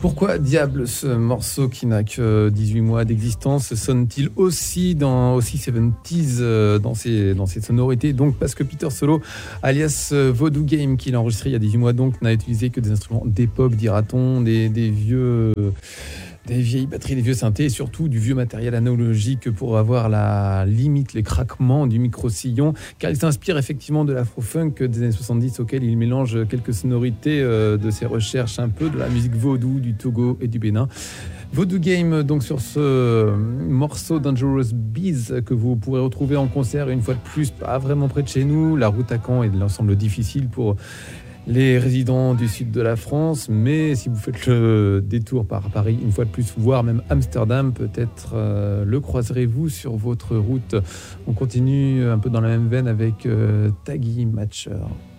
Pourquoi diable ce morceau qui n'a que 18 mois d'existence sonne-t-il aussi 70s dans ses sonorités? Donc parce que Peter Solo, alias Voodoo Game, qu'il a enregistré il y a 18 mois, donc n'a utilisé que des instruments d'époque, dira-t-on, des vieilles batteries, des vieux synthés et surtout du vieux matériel analogique pour avoir la limite, les craquements du micro-sillon, car il s'inspire effectivement de l'afro-funk des années 70 auquel il mélange quelques sonorités de ses recherches un peu de la musique vaudou du Togo et du Bénin. Voodoo Game, donc sur ce morceau Dangerous Bees que vous pourrez retrouver en concert une fois de plus, pas vraiment près de chez nous. La route à Caen est de l'ensemble difficile pour les résidents du sud de la France, mais si vous faites le détour par Paris une fois de plus, voire même Amsterdam, peut-être le croiserez-vous sur votre route. On continue un peu dans la même veine avec Taggy Matcher.